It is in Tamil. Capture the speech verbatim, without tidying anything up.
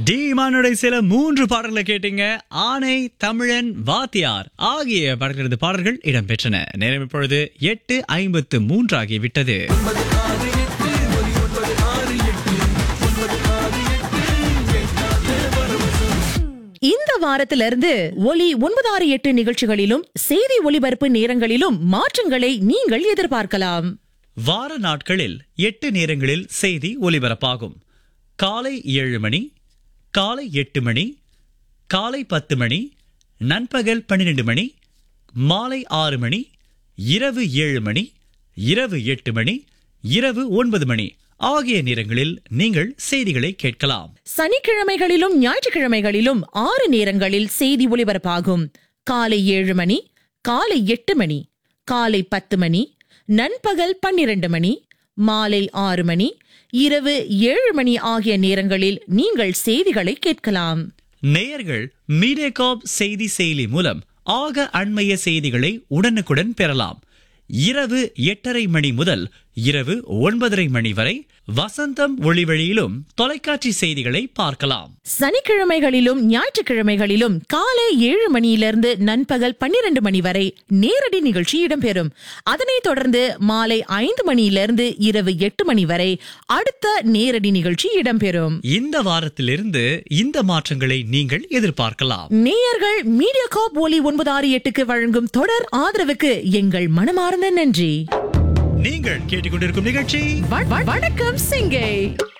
டி மானுடைய சில மூன்று பாடல்களை கேட்டீங்க. ஆணை, தமிழன், வாத்தியார் ஆகிய பாடல்களது பாடல்கள் இடம்பெற்றன. நேரம் இப்பொழுது எட்டு ஐம்பத்து மூன்று ஆகிவிட்டது. இந்த வாரத்திலிருந்து ஒலி ஒன்பது ஆறு எட்டு நிகழ்ச்சிகளிலும் செய்தி ஒலிபரப்பு நேரங்களிலும் மாற்றங்களை நீங்கள் எதிர்பார்க்கலாம். வார நாட்களில் எட்டு நேரங்களில் செய்தி ஒலிபரப்பாகும். காலை ஏழு மணி, காலை எட்டு மணி, காலை பத்து மணி, நண்பகல் பன்னிரண்டு மணி, மாலை ஆறு மணி, இரவு ஏழு மணி, இரவு எட்டு மணி, இரவு ஒன்பது மணி ஆகிய நேரங்களில் நீங்கள் செய்திகளை கேட்கலாம். சனிக்கிழமைகளிலும் ஞாயிற்றுக்கிழமைகளிலும் ஆறு நேரங்களில் செய்தி ஒலிபரப்பாகும். காலை ஏழு மணி, காலை எட்டு மணி, காலை பத்து மணி, நண்பகல் பன்னிரண்டு மணி, மாலை ஆறு மணி, இரவு ஏழு மணி ஆகிய நேரங்களில் நீங்கள் செய்திகளை கேட்கலாம். நேயர்கள் மீடியாகாப் செய்தி செயலி மூலம் ஆக அண்மைய செய்திகளை உடனுக்குடன் பெறலாம். இரவு எட்டரை மணி முதல் இரவு ஒன்பதரை மணி வரை வசந்தம் ஒளிவழியிலும் தொலைக்காட்சி செய்திகளை பார்க்கலாம். சனிக்கிழமைகளிலும் ஞாயிற்றுக்கிழமைகளிலும் காலை ஏழு மணியிலிருந்து நண்பகல் பன்னிரண்டு மணி வரை நேரடி நிகழ்ச்சி இடம்பெறும். அதனைத் தொடர்ந்து மாலை ஐந்து மணியிலிருந்து இரவு எட்டு மணி வரை அடுத்த நேரடி நிகழ்ச்சி இடம்பெறும். இந்த வாரத்திலிருந்து இந்த மாற்றங்களை நீங்கள் எதிர்பார்க்கலாம். நேயர்கள் மீடியாகாப் ஒலி ஒன்பது ஆறு எட்டுக்கு வழங்கும் தொடர் ஆதரவுக்கு எங்கள் மனமார்ந்த நன்றி. நீங்கள் கேட்டுக்கொண்டிருக்கும் நிகழ்ச்சி வணக்கம் சிங்கை.